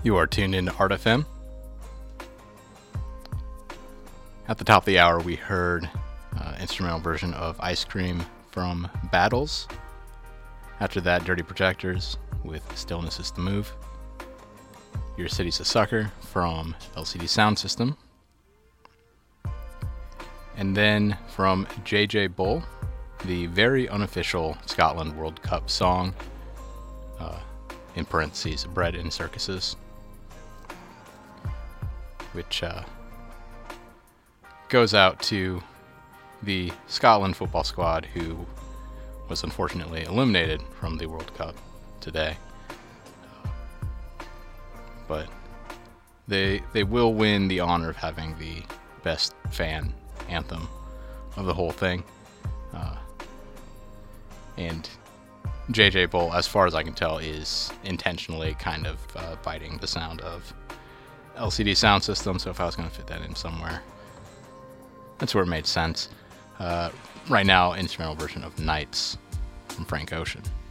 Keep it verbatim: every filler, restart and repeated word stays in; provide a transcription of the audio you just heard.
You are tuned into Art F M. At the top of the hour, we heard uh, instrumental version of Ice Cream from Battles. After that, Dirty Projectors with Stillness is the Move. Your City's a Sucker from L C D Sound System. And then from J J Bull, the very unofficial Scotland World Cup song, uh, in parentheses, Bread in Circuses, which uh, goes out to the Scotland football squad who was unfortunately eliminated from the World Cup today. But they they will win the honor of having the best fan anthem of the whole thing. Uh, and J J Bull, as far as I can tell, is intentionally kind of uh, biting the sound of L C D Sound System, so if I was going to fit that in somewhere, that's where it made sense. Uh, right now, instrumental version of Nights from Frank Ocean.